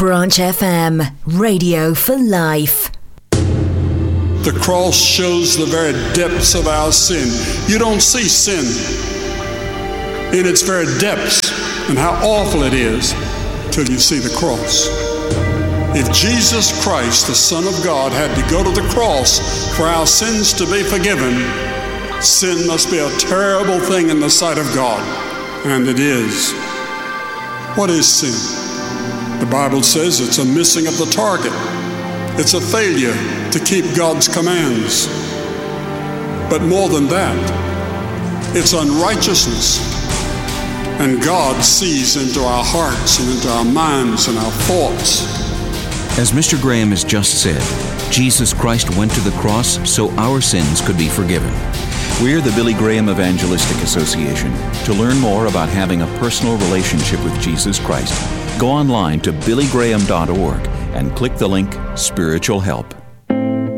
Branch FM, radio for life. The cross shows the very depths of our sin. You don't see sin in its very depths and how awful it is till you see the cross. If Jesus Christ, the Son of God, had to go to the cross for our sins to be forgiven, sin must be a terrible thing in the sight of God. And it is. What is sin? The Bible says it's a missing of the target. It's a failure to keep God's commands. But more than that, it's unrighteousness. And God sees into our hearts and into our minds and our thoughts. As Mr. Graham has just said, Jesus Christ went to the cross so our sins could be forgiven. We're the Billy Graham Evangelistic Association. To learn more about having a personal relationship with Jesus Christ, go online to billygraham.org and click the link Spiritual Help.